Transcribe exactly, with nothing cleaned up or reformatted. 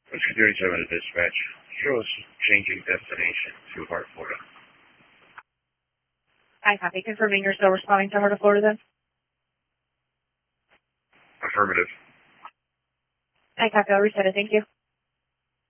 Whiskey thirty-seven to dispatch. Show us changing destination to Heart, Florida. I copy. Confirming you're still responding to Heart of Florida then? Affirmative. I copy. I'll reset it. Thank you.